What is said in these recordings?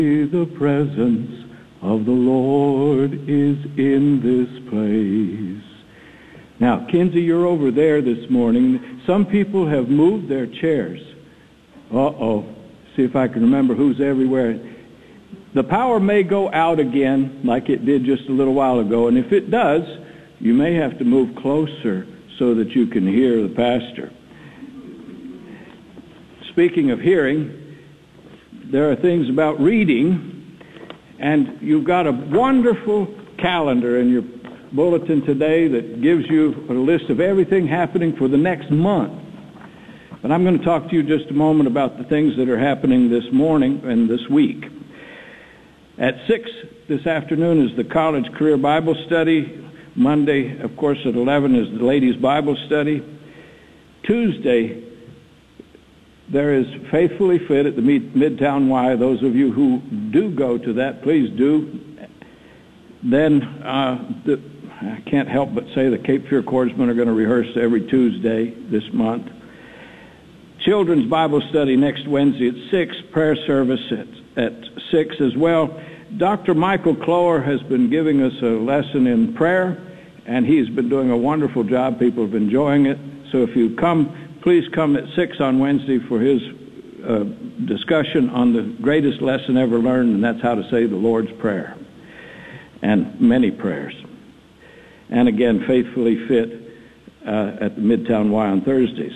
The presence of the Lord is in this place. Now, Kinsey, you're over there this morning. Some people have moved their chairs. See if I can remember who's everywhere. The power may go out again like it did just a little while ago, and if it does, you may have to move closer so that you can hear the pastor. Speaking of hearing, there are things about reading, and you've got a wonderful calendar in your bulletin today that gives you a list of everything happening for the next month. But I'm going to talk to you just a moment about the things that are happening this morning and this week. At 6 this afternoon is the College Career Bible Study. Monday, of course, at 11 is the Ladies' Bible Study. Tuesday, there is Faithfully Fit at the Midtown Y. Those of you who do go to that, please do. Then I can't help but say the Cape Fear Corpsmen are going to rehearse every Tuesday this month. Children's Bible Study next Wednesday at 6, prayer service at 6 as well. Dr. Michael Clower has been giving us a lesson in prayer, and he's been doing a wonderful job. People have been enjoying it. So if you come, please come at 6 on Wednesday for his discussion on the greatest lesson ever learned, and that's how to say the Lord's Prayer, and many prayers. And again, Faithfully Fit at the Midtown Y on Thursdays.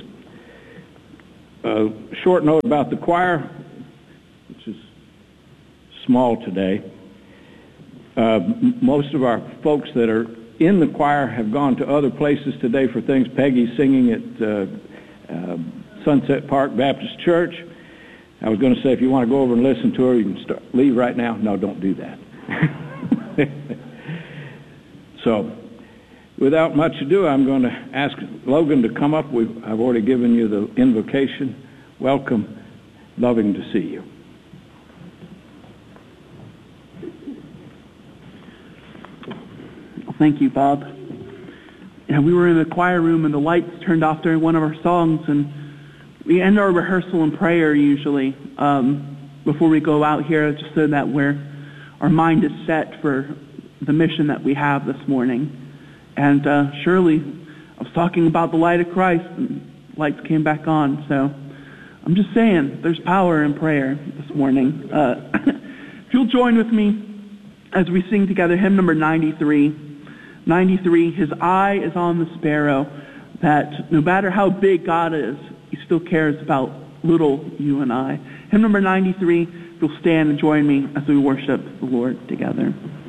A short note about the choir, which is small today. Most of our folks that are in the choir have gone to other places today for things. Peggy's singing at Sunset Park Baptist Church. I was going to say, if you want to go over and listen to her, you can leave right now. No, don't do that. So, without much ado, I'm going to ask Logan to come up. I've already given you the invocation. Welcome. Loving to see you. Well, thank you, Bob. Yeah, we were in the choir room and the lights turned off during one of our songs, and we end our rehearsal in prayer usually before we go out here, just so that our mind is set for the mission that we have this morning. And Shirley, I was talking about the light of Christ, and lights came back on. So I'm just saying, there's power in prayer this morning. If you'll join with me as we sing together hymn number 93. 93, His eye is on the sparrow, that no matter how big God is, He still cares about little you and I. Hymn number 93, if you'll stand and join me as we worship the Lord together.